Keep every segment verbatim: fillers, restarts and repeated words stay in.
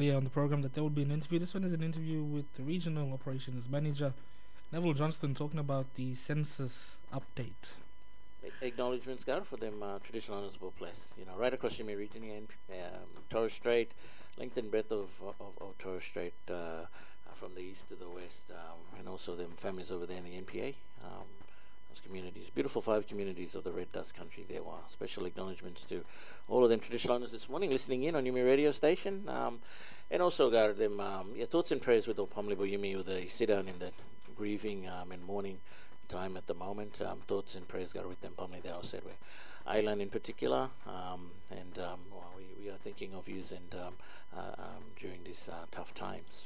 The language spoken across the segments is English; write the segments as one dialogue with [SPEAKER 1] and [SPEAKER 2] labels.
[SPEAKER 1] earlier on the program that there will be an interview. This one is an interview with the Regional Operations Manager, Neville Johnston, talking about the census update.
[SPEAKER 2] Acknowledgements, Gar, for them uh, traditional owners of place. You know, right across Yumi region here in um, Torres Strait, length and breadth of, of, of Torres Strait, uh, from the east to the west, um, and also them families over there in the N P A. Um, those communities, beautiful five communities of the Red Dust Country there. Wow, special acknowledgements to all of them traditional owners this morning listening in on Yumi radio station. Um, and also, Gar, them um, yeah, thoughts and prayers with all Pomlibo Yumi who they sit down in the grieving um, and mourning time at the moment. Um, thoughts and prayers go with them, Pomley, they all said, we Island in particular, um, and um, well, we, we are thinking of yous and um, uh, um, during these uh, tough times.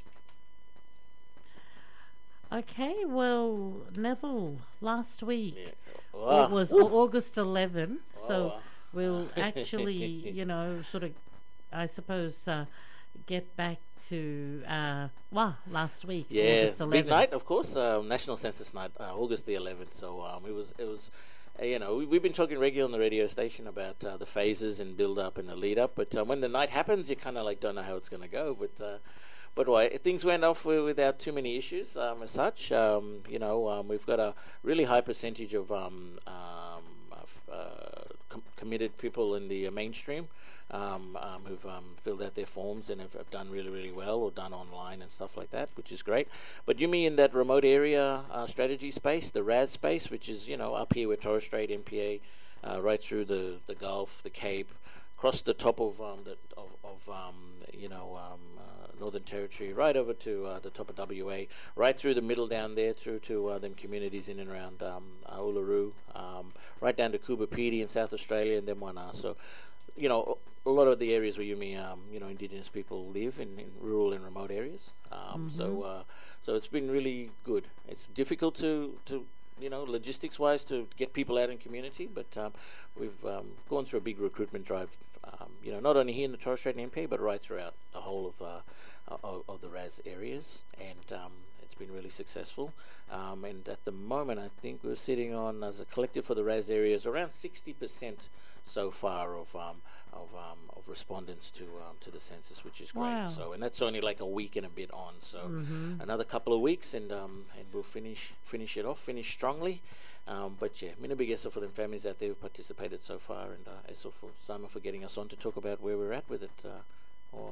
[SPEAKER 3] Okay, well, Neville, last week
[SPEAKER 2] Yeah.
[SPEAKER 3] it was
[SPEAKER 2] Ooh.
[SPEAKER 3] August eleventh, so
[SPEAKER 2] Oh.
[SPEAKER 3] we'll actually, you know, sort of, I suppose, uh, get back to, uh, well, last week,
[SPEAKER 2] Yeah,
[SPEAKER 3] August eleventh.
[SPEAKER 2] big night, of course. Uh, National Census Night, uh, August the eleventh. So um, it was, it was, uh, you know, we, we've been talking regularly on the radio station about uh, the phases and build up and the lead up. But uh, when the night happens, you kind of like don't know how it's going to go. But uh, but why things went off wi- without too many issues um, as such. Um, you know, um, we've got a really high percentage of um, um, of, uh, com- committed people in the uh, mainstream. Um, um, who've um, filled out their forms and have, have done really, really well, or done online and stuff like that, which is great. But you mean in that remote area uh, strategy space, the R A S space, which is, you know, up here with Torres Strait, N P A, uh, right through the, the Gulf, the Cape, across the top of um, the of, of um, you know um, uh, Northern Territory, right over to uh, the top of W A, right through the middle down there, through to uh, them communities in and around um, uh, Uluru, um, right down to Coober Pedy in South Australia, and then Wana. So, you know, a lot of the areas where you mean, um, you know, Indigenous people live in, in rural and remote areas. Um,
[SPEAKER 3] Mhm.
[SPEAKER 2] So, uh, so it's been really good. It's difficult to, to you know, logistics-wise to get people out in community, but um, we've um, gone through a big recruitment drive. Um, you know, not only here in the Torres Strait and N P A, but right throughout the whole of uh, of, of the R A S areas, and um, it's been really successful. Um, and at the moment, I think we're sitting on, as a collective for the R A S areas, around sixty percent so far of um, of um, of respondents to um, to the census, which is great.
[SPEAKER 3] Wow.
[SPEAKER 2] So, and that's only like a week and a bit on. So,
[SPEAKER 3] Mhm.
[SPEAKER 2] another couple of weeks, and um, and we'll finish finish it off, finish strongly. Um, but yeah, mina big eso for them families out there who participated so far, and uh, eso for Sama for getting us on to talk about where we're at with it. Uh, or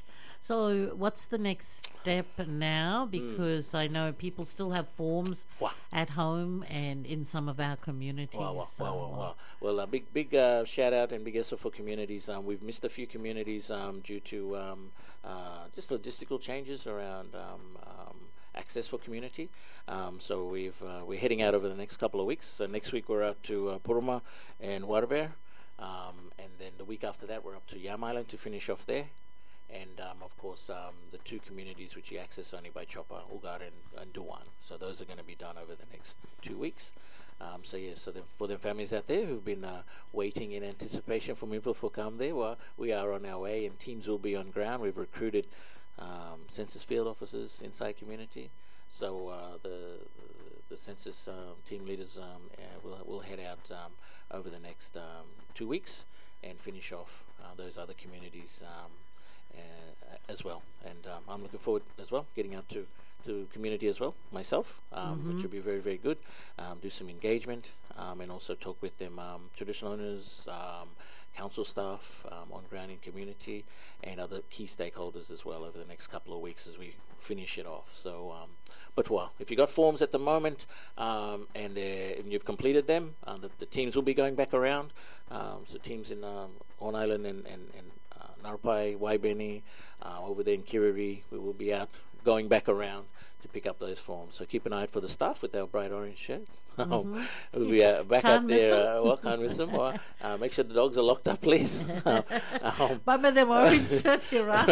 [SPEAKER 3] So, what's the next step now? Because I know people still have forms
[SPEAKER 2] Wow.
[SPEAKER 3] at home and in some of our communities.
[SPEAKER 2] Wow, wow,
[SPEAKER 3] so,
[SPEAKER 2] wow, wow,
[SPEAKER 3] uh,
[SPEAKER 2] wow. Well, a big, big uh, shout out and big eso for communities. Um, we've missed a few communities um, due to um, uh, just logistical changes around um, um, access for community. Um, so we've uh, we're heading out over the next couple of weeks. So next week we're out to uh, Puruma and Waterbear, um, and then the week after that we're up to Yam Island to finish off there. And um, of course, um, the two communities which you access only by chopper, Ugar and, and Duwan. So those are going to be done over the next two weeks. Um, so yeah, so the, for the families out there who've been uh, waiting in anticipation for people to come there, well, we are on our way, and teams will be on ground. We've recruited um, census field officers inside community. So uh, the the census um, team leaders um, uh, will will head out um, over the next um, two weeks and finish off uh, those other communities. Um, Uh, as well, and um, I'm looking forward as well getting out to, to community as well myself, um, which will be very, very good. Um, do some engagement um, and also talk with them um, traditional owners, um, council staff um, on ground in community, and other key stakeholders as well over the next couple of weeks as we finish it off. So, um, but well, if you got forms at the moment um, and, they're- and you've completed them, uh, the, the teams will be going back around. Um, so teams in um, Horn Island and, and, and uh, Narpai, Waibeni, uh, over there in Kiriri, we will be out going back around to pick up those forms. So keep an eye out for the staff with our bright orange shirts. Um, we'll be uh, back
[SPEAKER 3] Can't
[SPEAKER 2] up
[SPEAKER 3] miss
[SPEAKER 2] there.
[SPEAKER 3] 'em.
[SPEAKER 2] Uh, well, can't miss them. Or, uh, make sure the dogs are locked up, please. um,
[SPEAKER 3] Baba, them orange shirts, you're right.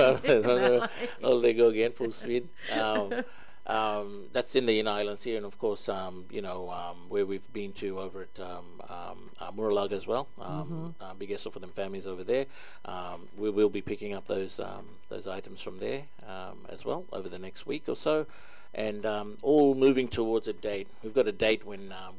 [SPEAKER 2] oh, they go again, full speed. Um, um, that's in the Inner Islands here, and of course, um, you know, um, where we've been to over at um, um, uh, Muralaga as well. Um, uh, big effort for them families over there. Um, we will be picking up those um, those items from there um, as well over the next week or so, and um, all moving towards a date. We've got a date when uh, we'll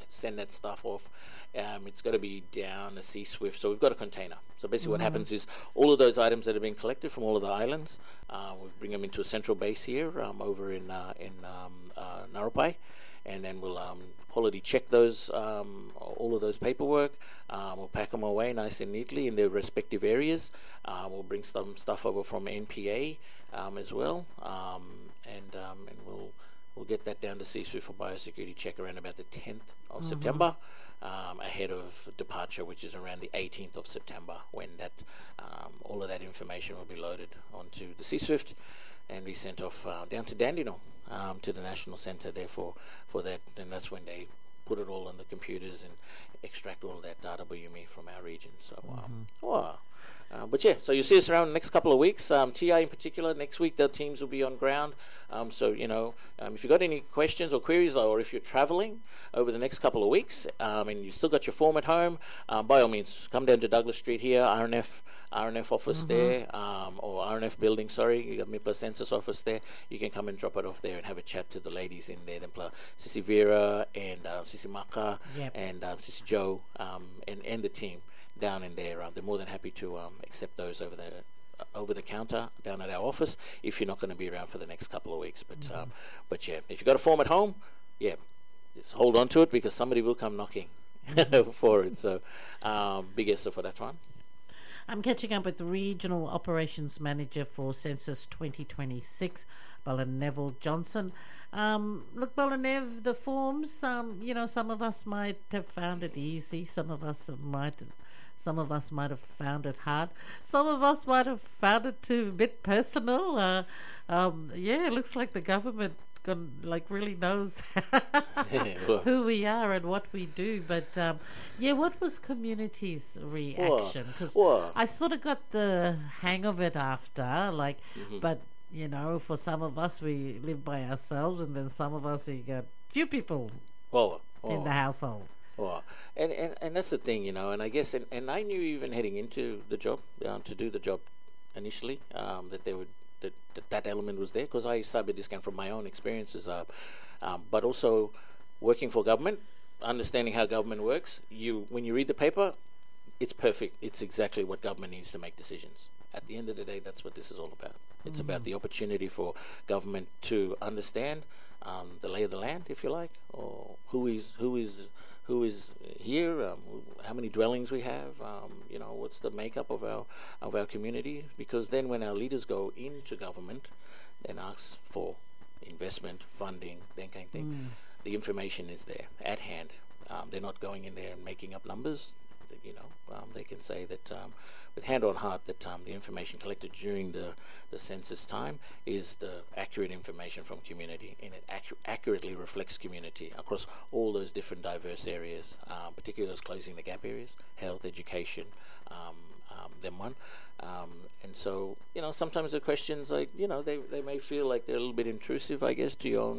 [SPEAKER 2] send that stuff off. Um, it's got to be down a Sea Swift, so we've got a container. So basically, what happens is all of those items that have been collected from all of the islands, uh, we bring them into a central base here um, over in uh, in um, uh, Naropai, and then we'll um, quality check those um, all of those paperwork. Um, we'll pack them away nice and neatly in their respective areas. Uh, we'll bring some stuff over from N P A um, as well, um, and um, and we'll we'll get that down to Sea Swift for biosecurity check around about the tenth of mm-hmm. September. Um, ahead of departure, which is around the eighteenth of September, when that um, all of that information will be loaded onto the Sea Swift and be sent off uh, down to Dandenong um, to the National Centre there for, for that, and that's when they put it all on the computers and extract all of that data Buyumi from our region. So, um, mm-hmm. wow. Uh, but yeah, so you'll see us around the next couple of weeks. Um, T I in particular, next week the teams will be on ground. Um, so, you know, um, if you've got any questions or queries, or if you're traveling over the next couple of weeks um, and you've still got your form at home, um, by all means, come down to Douglas Street here, R N F R N F office mm-hmm. there, um, or R N F building, sorry, you got M I P L A Census office there. You can come and drop it off there and have a chat to the ladies in there, then Sissy Vera and uh, Sissy Maka
[SPEAKER 3] yep.
[SPEAKER 2] and uh, Sissy Joe um, and, and the team down in there. Uh, they're more than happy to um, accept those over the uh, over the counter down at our office if you're not going to be around for the next couple of weeks. But mm-hmm. um, but yeah, if you've got a form at home, yeah, just hold on to it because somebody will come knocking for it. So um, big yes for that one.
[SPEAKER 3] I'm catching up with the Regional Operations Manager for Census twenty twenty-six, Bolan Neville Johnson. Um, look, Bolanev, the forms, um, you know, some of us might have found it easy. Some of us might Some of us might have found it hard. Some of us might have found it too a bit personal. Uh, um, yeah, it looks like the government con- like really knows who we are and what we do. But um, yeah, what was community's reaction? Because I sort of got the hang of it after, like, mm-hmm. but you know, for some of us we live by ourselves, and then some of us we got few people
[SPEAKER 2] whoa, whoa.
[SPEAKER 3] in the household.
[SPEAKER 2] Well, and, and, and that's the thing, you know, and I guess, and, and I knew even heading into the job, um, to do the job initially, um, that there would, that, that that element was there, because I cyber discount from my own experiences, uh, um, but also working for government, understanding how government works. You, when you read the paper, it's perfect. It's exactly what government needs to make decisions. At the end of the day, that's what this is all about. It's mm-hmm. about the opportunity for government to understand um, the lay of the land, if you like, or who is who is. who is here, um, how many dwellings we have, um, you know, what's the makeup of our of our community, because then when our leaders go into government and ask for investment, funding, that kind of thing, mm. the information is there at hand. Um, they're not going in there and making up numbers. You know, um, they can say that um, with hand on heart that um, the information collected during the, the census time is the accurate information from community, and it accu- accurately reflects community across all those different diverse areas, um, particularly those closing the gap areas, health, education, um, um, them one. Um, and so, you know, sometimes the questions, like, you know, they, they may feel like they're a little bit intrusive, I guess, to your own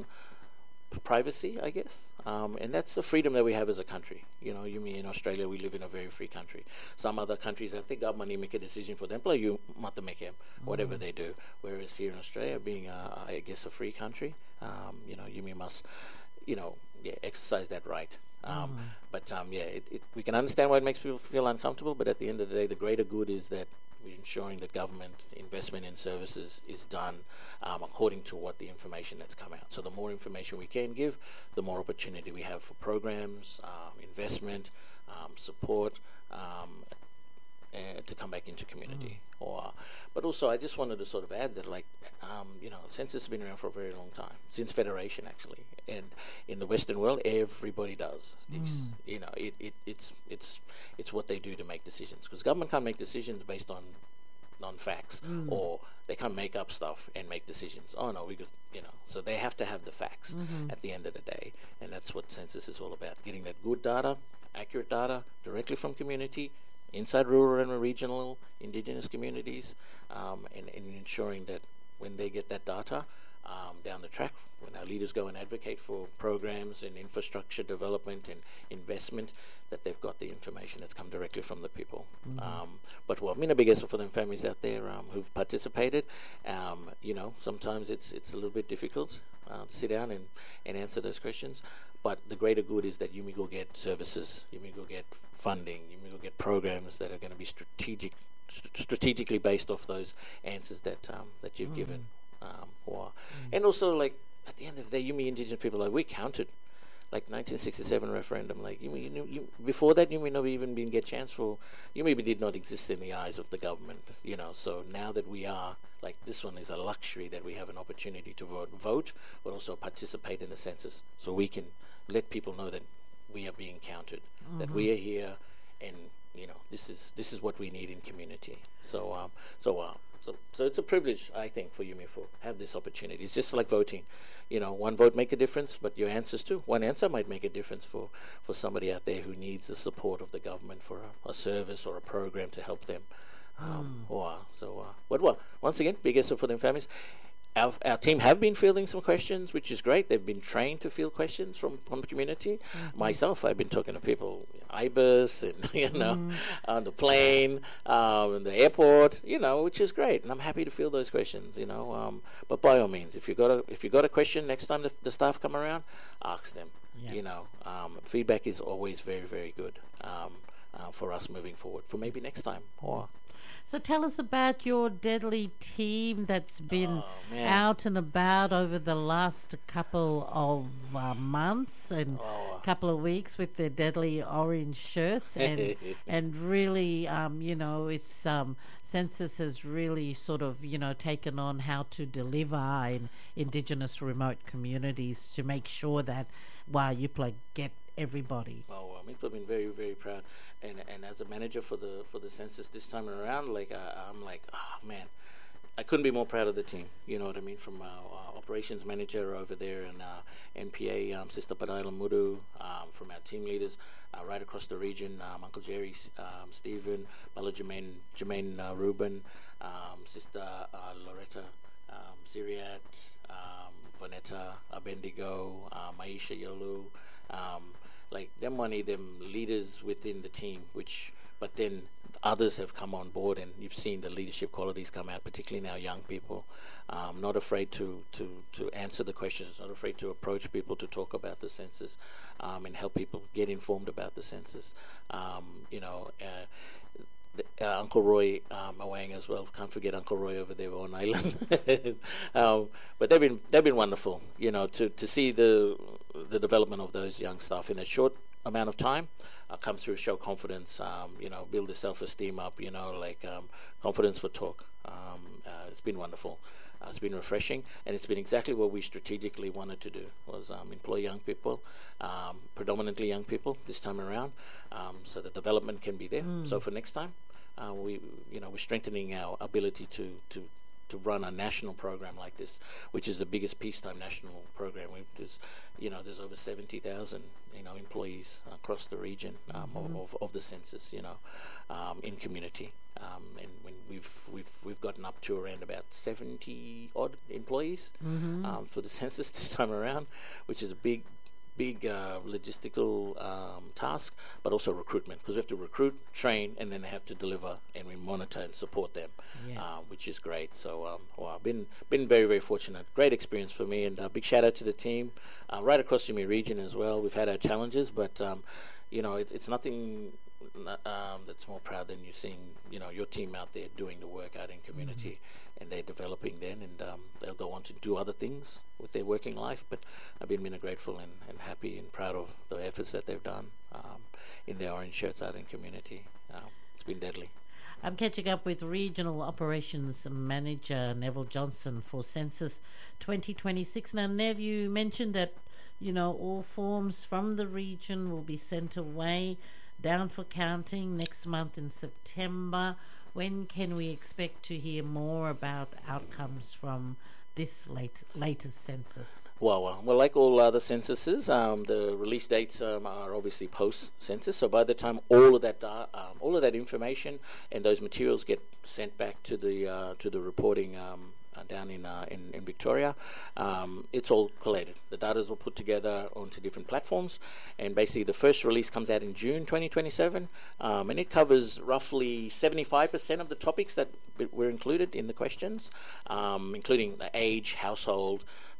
[SPEAKER 2] privacy, I guess, um, and that's the freedom that we have as a country. You know, you mean in Australia we live in a very free country. Some other countries, I think government make a decision for them, like you must make them, whatever mm. they do. Whereas here in Australia, being a, I guess a free country, um, you know, you mean must, you know, yeah, exercise that right. Um, mm. But um, yeah, it, it, we can understand why it makes people feel uncomfortable. But at the end of the day, the greater good is that we're ensuring that government investment in services is done um, according to what the information that's come out. So the more information we can give, the more opportunity we have for programs, um, investment, um, support, um, uh, to come back into community. Mm. Or, but also, I just wanted to sort of add that, like, um, you know, census has been around for a very long time, since Federation actually, and in the Western world, everybody does this. Mm. You know, it, it it's it's it's what they do to make decisions, because government can't make decisions based on non-facts, mm. or they can't make up stuff and make decisions. Oh no, we could, you know, so they have to have the facts mm-hmm. at the end of the day, and that's what census is all about: getting that good data, accurate data, directly from community, inside rural and regional indigenous communities, um, and, and ensuring that when they get that data um, down the track, when our leaders go and advocate for programs and infrastructure development and investment, that they've got the information that's come directly from the people. Mm-hmm. Um, but well, I mean, a big effort for them families out there um, who've participated. Um, you know, sometimes it's it's a little bit difficult uh, to sit down and, and answer those questions. But the greater good is that you may go get services, you may go get funding, you may go get programs that are going to be strategic, st- strategically based off those answers that um, that you've mm. given. Um, or, mm. And also, like, at the end of the day, you mean Indigenous people, like, we counted. Like nineteen sixty-seven referendum, like you, you, you, before that, you may not even been get chance for, you maybe did not exist in the eyes of the government, you know. So now that we are, like, this one is a luxury that we have an opportunity to vote, vote, but also participate in the census, so we can let people know that we are being counted, mm-hmm. that we are here, and you know, this is this is what we need in community. So um, so uh, so so it's a privilege, I think, for Yumi for have this opportunity. It's just like voting. You know, one vote make a difference, but your answers too. One answer might make a difference for, for somebody out there who needs the support of the government for a, a service or a program to help them. Um, mm. or, so, uh, but well, once again, big effort for them families. Our, our team have been fielding some questions, which is great. They've been trained to field questions from, from the community. Mm-hmm. Myself, I've been talking to people, I B U S, and you know, mm-hmm. on the plane, um, the airport, you know, which is great, and I'm happy to field those questions. You know, um, but by all means, if you got a if you got a question next time the, the staff come around, ask them. Yeah. You know, um, feedback is always very very good um, uh, for us moving forward. For maybe next time or.
[SPEAKER 3] So tell us about your deadly team that's been
[SPEAKER 2] oh,
[SPEAKER 3] out and about over the last couple of uh, months and
[SPEAKER 2] oh.
[SPEAKER 3] couple of weeks with their deadly orange shirts and and really, um, you know, it's um, Census has really sort of, you know, taken on how to deliver in Indigenous remote communities to make sure that, wow, you play get everybody.
[SPEAKER 2] Oh, I mean, I've been very, very proud, and and as a manager for the for the census this time around, like I, I'm like, oh man, I couldn't be more proud of the team. You know what I mean? From our, our operations manager over there and uh, N P A, um, Sister Padaila Mudu, um, from our team leaders uh, right across the region, um, Uncle Jerry, um, Stephen, Bella Jermaine, Jermaine uh, Ruben, um, Sister uh, Loretta um, Siriat, um, Vanetta Abendigo, uh, Maisha Yolu. Um, like them money, them leaders within the team, which but then others have come on board, and you've seen the leadership qualities come out, particularly now young people, um, not afraid to, to, to answer the questions, not afraid to approach people to talk about the census, um, and help people get informed about the census. Um, you know, uh, the, uh, Uncle Roy um, Awang as well. Can't forget Uncle Roy over there on Island. um, but they've been they've been wonderful. You know, to, to see the the development of those young staff in a short amount of time, uh, come through, show confidence. Um, you know, build the self-esteem up. You know, like um, confidence for talk. Um, uh, it's been wonderful. Uh, it's been refreshing, and it's been exactly what we strategically wanted to do, was um, employ young people, um, predominantly young people this time around, um, so the development can be there. Mm. So for next time, uh, we, you know, we're strengthening our ability to, to, to run a national program like this, which is the biggest peacetime national program. We've, there's, you know, there's over seventy thousand, you know, employees across the region um, mm-hmm. of, of, of the census, you know, um, in community. Um, and when we've we've we've gotten up to around about seventy odd employees
[SPEAKER 3] mm-hmm.
[SPEAKER 2] um, for the census this time around, which is a big big uh, logistical um, task, but also recruitment, because we have to recruit, train, and then they have to deliver, and we monitor and support them,
[SPEAKER 3] yeah.
[SPEAKER 2] uh, which is great. So um, well, I've been been very very fortunate. Great experience for me, and uh, big shout out to the team uh, right across the Yumi region as well. We've had our challenges, but um, you know, it, it's nothing um, that's more proud than you seeing, you know, your team out there doing the work out in community, mm-hmm. and they're developing then, and um, they'll go on to do other things with their working life. But I've been really grateful and, and happy and proud of the efforts that they've done um, in their orange shirts out in community. Uh, it's been deadly.
[SPEAKER 3] I'm catching up with Regional Operations Manager Neville Johnson for Census twenty twenty-six. Now, Nev, you mentioned that, you know, all forms from the region will be sent away down for counting next month in September. When can we expect to hear more about outcomes from this late latest census?
[SPEAKER 2] Well, well, well like all other censuses, um, the release dates um, are obviously post-census. So by the time all of that, uh, um, all of that information and those materials get sent back to the uh, to the reporting um, uh, down in, uh, in in Victoria, um, it's all collated. The data is all put together onto different platforms, and basically the first release comes out in June twenty twenty-seven, um, and it covers roughly seventy-five percent of the topics that were included in the questions, um, including the age, household,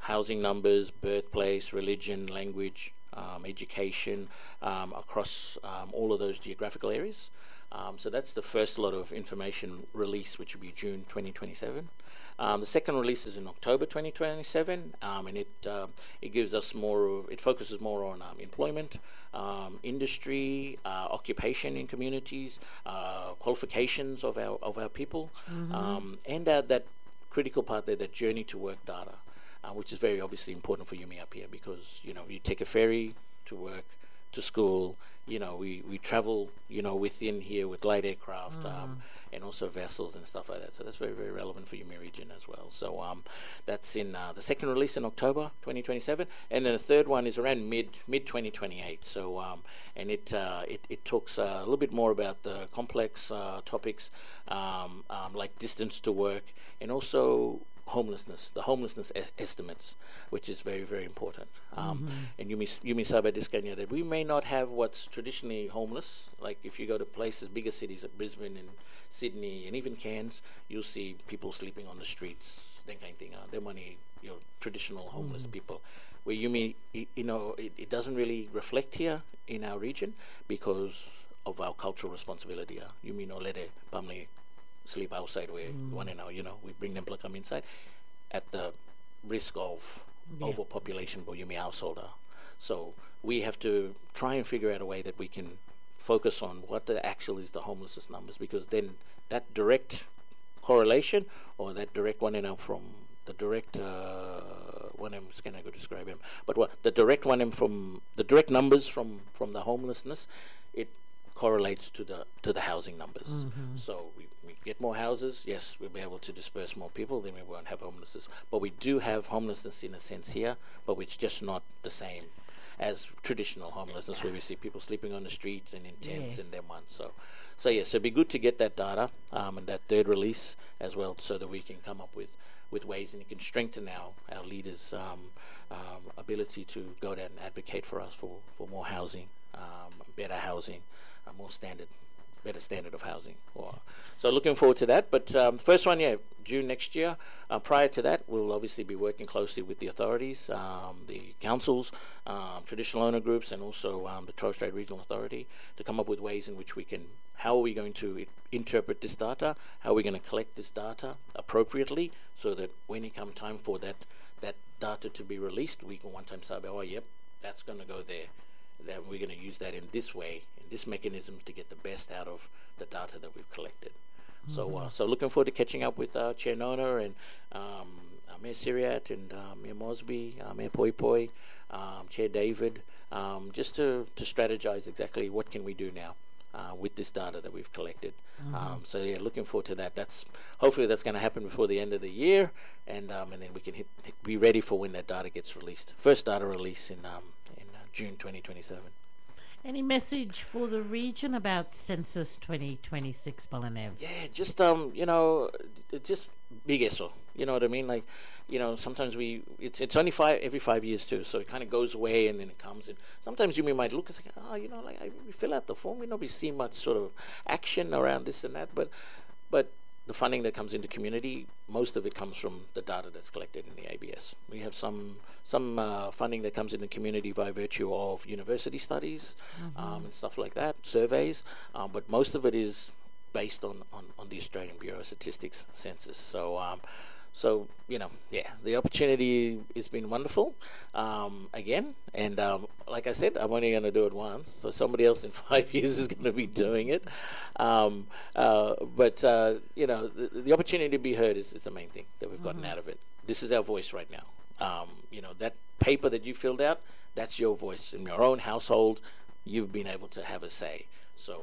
[SPEAKER 2] housing numbers, birthplace, religion, language, um, education, um, across um, all of those geographical areas. Um, so that's the first lot of information release, which will be June twenty twenty-seven. Um, the second release is in October twenty twenty-seven, um, and it uh, it gives us more. Of, it focuses more on um, employment, um, industry, uh, occupation in communities, uh, qualifications of our of our people, mm-hmm. um, and uh, that critical part there, that journey to work data, uh, which is very obviously important for Yumi up here, because you know you take a ferry to work, to school. You know, we, we travel, you know, within here with light aircraft mm. um, and also vessels and stuff like that. So that's very, very relevant for Yumi region as well. So um, that's in uh, the second release in October twenty twenty-seven. And then the third one is around mid mid twenty twenty-eight. So, um, and it, uh, it, it talks uh, a little bit more about the complex uh, topics um, um, like distance to work, and also homelessness, the homelessness e- estimates, which is very, very important. Um, mm-hmm. And Yumi, Yumi Saba Diskanya, that we may not have what's traditionally homeless. Like if you go to places, bigger cities like Brisbane and Sydney and even Cairns, you'll see people sleeping on the streets, that kind of thing. Uh, they're money, you know, traditional homeless mm-hmm. people. Where Yumi, you know, it, it doesn't really reflect here in our region because of our cultural responsibility. Uh. Yumi no lede pamli sleep outside where mm. one and now, you know, we bring them to come inside at the risk of yeah. overpopulation for Yumi household. So we have to try and figure out a way that we can focus on what the actual is the homelessness numbers, because then that direct correlation or that direct one and now from the direct uh, one I'm just gonna go describe him, but what the direct one from the direct numbers from from the homelessness, it correlates to the to the housing numbers. Mm-hmm. So we, we get more houses, yes, we'll be able to disperse more people, then we won't have homelessness. But we do have homelessness in a sense here, but it's just not the same as traditional homelessness where we see people sleeping on the streets and in tents yeah. and them ones. So so yes, yeah, so it'd be good to get that data um, and that third release as well, so that we can come up with, with ways and it can strengthen our, our leaders' um, um, ability to go down and advocate for us for, for more housing, um, better housing, a more standard, better standard of housing. Or, so looking forward to that. But um, first one, yeah, June next year. Uh, prior to that, we'll obviously be working closely with the authorities, um, the councils, um, traditional owner groups, and also um, the Torres Strait Regional Authority to come up with ways in which we can, how are we going to I- interpret this data, how are we going to collect this data appropriately, so that when it comes time for that, that data to be released, we can one time say, oh, yep, that's going to go there. Then we're going to use that in this way, in this mechanism, to get the best out of the data that we've collected. Mm-hmm. So, uh, so looking forward to catching up with uh, Chair Nona and um, uh, Mayor Siriat and uh, Mayor Mosby, uh, Mayor Poi Poi, um, Chair David, um, just to, to strategize exactly what can we do now uh, with this data that we've collected. Mm-hmm. Um, so yeah, looking forward to that. That's hopefully that's going to happen before the end of the year, and um, and then we can hit, hit, be ready for when that data gets released. First data release in um, in uh, June twenty twenty-seven.
[SPEAKER 3] Any message for the region about Census twenty twenty-six, Balanev?
[SPEAKER 2] Yeah, just um, you know, just big eso. You know what I mean? Like, you know, sometimes we it's it's only five every five years too, so it kind of goes away and then it comes in. Sometimes you might look and say, oh, you know, like I, we fill out the form, we don't be see much sort of action around this and that, but but the funding that comes into community, most of it comes from the data that's collected in the A B S. We have some some uh, funding that comes in the community by virtue of university studies mm-hmm. um, and stuff like that, surveys, um, but most of it is based on, on, on the Australian Bureau of Statistics census. So, um, so you know, yeah, the opportunity has been wonderful um, again, and um, like I said, I'm only going to do it once, so somebody else in five years is going to be doing it. Um, uh, but uh, you know, the, the opportunity to be heard is, is the main thing that we've gotten mm-hmm. out of it. This is our voice right now. Um, you know, that paper that you filled out, that's your voice in your own household. You've been able to have a say. So,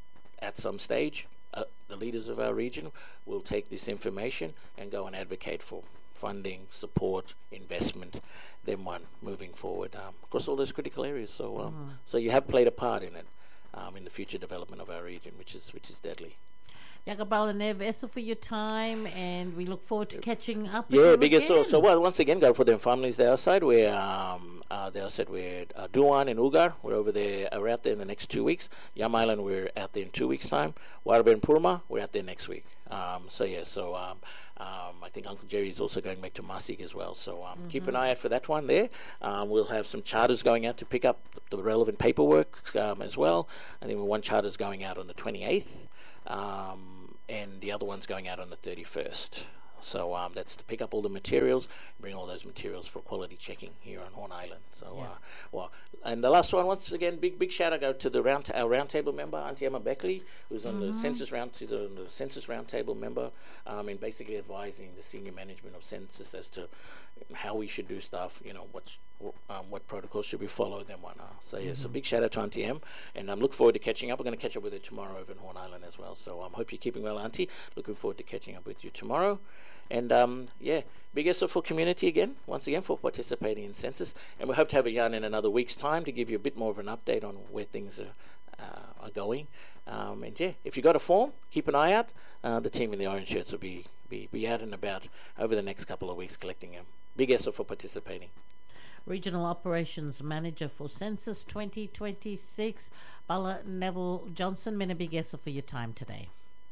[SPEAKER 2] at some stage, uh, the leaders of our region will take this information and go and advocate for funding, support, investment, then one moving forward um, across all those critical areas. So, um, mm-hmm. so you have played a part in it um, in the future development of our region, which is which is deadly.
[SPEAKER 3] Yaga Balanev, Eso for your time, and we look forward to catching up with
[SPEAKER 2] yeah,
[SPEAKER 3] you
[SPEAKER 2] bigger
[SPEAKER 3] again.
[SPEAKER 2] so so well once again go for them families there outside where um uh, they said we're uh, Duan and Ugar. We're over there. Uh, we're out there in the next two weeks. Yam Island, we're out there in two weeks' time. Warraba and Purma, we're out there next week. Um, so yeah, so um, um, I think Uncle Jerry is also going back to Masig as well. So um, mm-hmm. keep an eye out for that one there. Um, we'll have some charters going out to pick up the relevant paperwork um, as well. I think one charter's going out on the twenty-eighth, um, and the other one's going out on the thirty-first. So um, that's to pick up all the materials, bring all those materials for quality checking here on Horn Island. So, yeah. uh, well, and the last one, once again, big big shout out to the round our roundtable member, Auntie Emma Beckley, who's on mm-hmm. the census round. She's on the census roundtable member, um, and basically advising the senior management of census as to how we should do stuff. You know, what's um, what protocols should we follow, then whatnot. So yeah, mm-hmm. so big shout out to Auntie Em, and I'm um, look forward to catching up. We're going to catch up with her tomorrow over in Horn Island as well. So I um, hope you're keeping well, Auntie. Looking forward to catching up with you tomorrow. And um, yeah, big S O for community again, once again, for participating in census. And we hope to have a yarn in another week's time to give you a bit more of an update on where things are, uh, are going. Um, and yeah, if you got a form, keep an eye out. Uh, the team in the orange shirts will be, be, be out and about over the next couple of weeks collecting them. Big S O for participating.
[SPEAKER 3] Regional Operations Manager for Census twenty twenty-six, Bala Neville Johnson. Mina, big S O for your time today.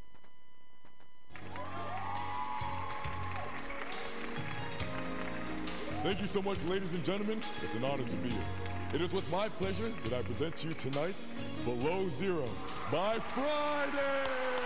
[SPEAKER 4] Thank you so much, ladies and gentlemen. It's an honor to be here. It is with my pleasure that I present to you tonight Below Zero by Friday.